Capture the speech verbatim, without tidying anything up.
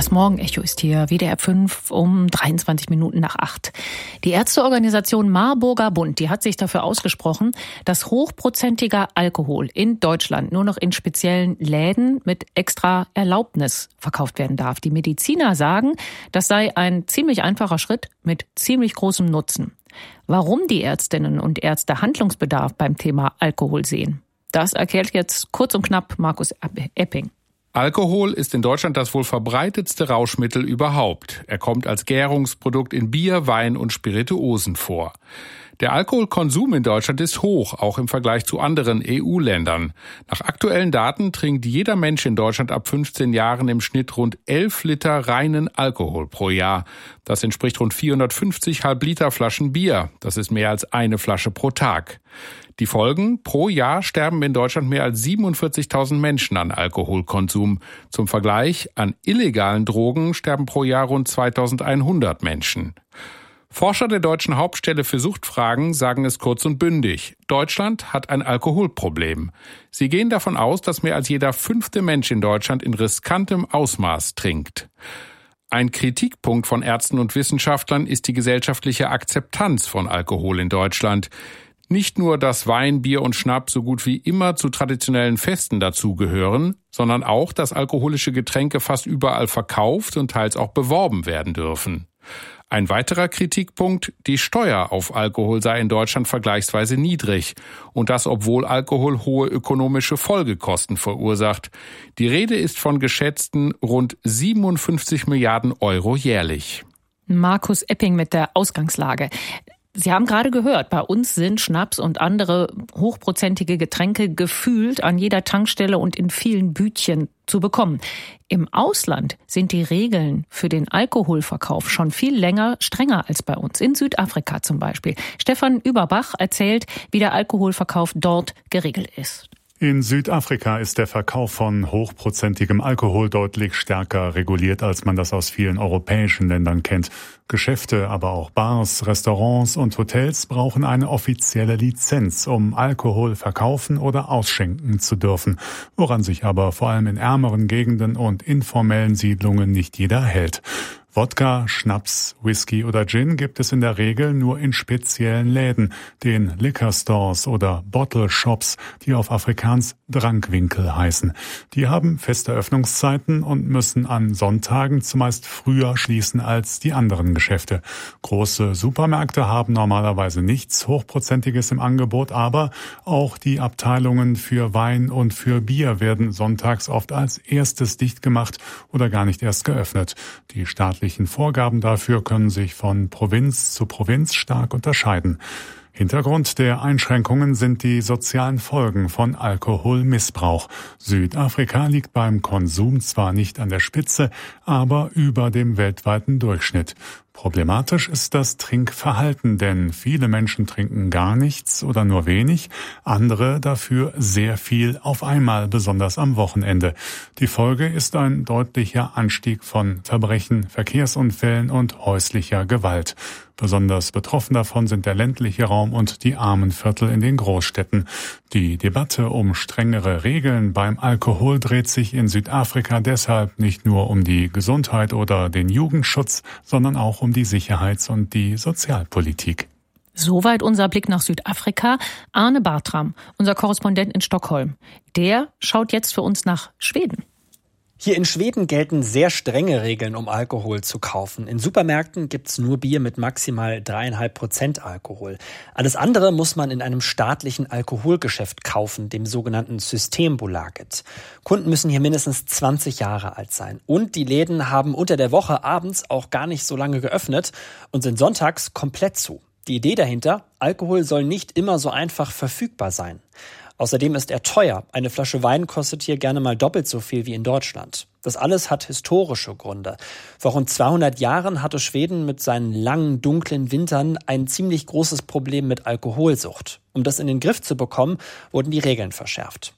Das Morgenecho ist hier, W D R fünf um dreiundzwanzig Minuten nach acht. Die Ärzteorganisation Marburger Bund, die hat sich dafür ausgesprochen, dass hochprozentiger Alkohol in Deutschland nur noch in speziellen Läden mit extra Erlaubnis verkauft werden darf. Die Mediziner sagen, das sei ein ziemlich einfacher Schritt mit ziemlich großem Nutzen. Warum die Ärztinnen und Ärzte Handlungsbedarf beim Thema Alkohol sehen, das erklärt jetzt kurz und knapp Markus Epping. Alkohol ist in Deutschland das wohl verbreitetste Rauschmittel überhaupt. Er kommt als Gärungsprodukt in Bier, Wein und Spirituosen vor. Der Alkoholkonsum in Deutschland ist hoch, auch im Vergleich zu anderen E U-Ländern. Nach aktuellen Daten trinkt jeder Mensch in Deutschland ab fünfzehn Jahren im Schnitt rund elf Liter reinen Alkohol pro Jahr. Das entspricht rund vierhundertfünfzig Halb-Liter-Flaschen Bier. Das ist mehr als eine Flasche pro Tag. Die Folgen: Pro Jahr sterben in Deutschland mehr als siebenundvierzigtausend Menschen an Alkoholkonsum. Zum Vergleich, an illegalen Drogen sterben pro Jahr rund zweitausendeinhundert Menschen. Forscher der Deutschen Hauptstelle für Suchtfragen sagen es kurz und bündig: Deutschland hat ein Alkoholproblem. Sie gehen davon aus, dass mehr als jeder fünfte Mensch in Deutschland in riskantem Ausmaß trinkt. Ein Kritikpunkt von Ärzten und Wissenschaftlern ist die gesellschaftliche Akzeptanz von Alkohol in Deutschland. Nicht nur, dass Wein, Bier und Schnaps so gut wie immer zu traditionellen Festen dazugehören, sondern auch, dass alkoholische Getränke fast überall verkauft und teils auch beworben werden dürfen. Ein weiterer Kritikpunkt: Die Steuer auf Alkohol sei in Deutschland vergleichsweise niedrig. Und das, obwohl Alkohol hohe ökonomische Folgekosten verursacht. Die Rede ist von geschätzten rund siebenundfünfzig Milliarden Euro jährlich. Markus Epping mit der Ausgangslage. Sie haben gerade gehört, bei uns sind Schnaps und andere hochprozentige Getränke gefühlt an jeder Tankstelle und in vielen Bütchen zu bekommen. Im Ausland sind die Regeln für den Alkoholverkauf schon viel länger strenger als bei uns. In Südafrika zum Beispiel. Stefan Überbach erzählt, wie der Alkoholverkauf dort geregelt ist. In Südafrika ist der Verkauf von hochprozentigem Alkohol deutlich stärker reguliert, als man das aus vielen europäischen Ländern kennt. Geschäfte, aber auch Bars, Restaurants und Hotels brauchen eine offizielle Lizenz, um Alkohol verkaufen oder ausschenken zu dürfen, woran sich aber vor allem in ärmeren Gegenden und informellen Siedlungen nicht jeder hält. Wodka, Schnaps, Whisky oder Gin gibt es in der Regel nur in speziellen Läden, den Liquor Stores oder Bottle Shops, die auf Afrikaans Drankwinkel heißen. Die haben feste Öffnungszeiten und müssen an Sonntagen zumeist früher schließen als die anderen Geschäfte. Große Supermärkte haben normalerweise nichts Hochprozentiges im Angebot, aber auch die Abteilungen für Wein und für Bier werden sonntags oft als erstes dicht gemacht oder gar nicht erst geöffnet. Die staatliche Vorgaben dafür können sich von Provinz zu Provinz stark unterscheiden. Hintergrund der Einschränkungen sind die sozialen Folgen von Alkoholmissbrauch. Südafrika liegt beim Konsum zwar nicht an der Spitze, aber über dem weltweiten Durchschnitt. Problematisch ist das Trinkverhalten, denn viele Menschen trinken gar nichts oder nur wenig, andere dafür sehr viel auf einmal, besonders am Wochenende. Die Folge ist ein deutlicher Anstieg von Verbrechen, Verkehrsunfällen und häuslicher Gewalt. Besonders betroffen davon sind der ländliche Raum und die Armenviertel in den Großstädten. Die Debatte um strengere Regeln beim Alkohol dreht sich in Südafrika deshalb nicht nur um die Gesundheit oder den Jugendschutz, sondern auch um die Sicherheits- und die Sozialpolitik. Soweit unser Blick nach Südafrika. Arne Bartram, unser Korrespondent in Stockholm, der schaut jetzt für uns nach Schweden. Hier in Schweden gelten sehr strenge Regeln, um Alkohol zu kaufen. In Supermärkten gibt's nur Bier mit maximal dreieinhalb Prozent Alkohol. Alles andere muss man in einem staatlichen Alkoholgeschäft kaufen, dem sogenannten Systembolaget. Kunden müssen hier mindestens zwanzig Jahre alt sein. Und die Läden haben unter der Woche abends auch gar nicht so lange geöffnet und sind sonntags komplett zu. Die Idee dahinter: Alkohol soll nicht immer so einfach verfügbar sein. Außerdem ist er teuer. Eine Flasche Wein kostet hier gerne mal doppelt so viel wie in Deutschland. Das alles hat historische Gründe. Vor rund zweihundert Jahren hatte Schweden mit seinen langen, dunklen Wintern ein ziemlich großes Problem mit Alkoholsucht. Um das in den Griff zu bekommen, wurden die Regeln verschärft.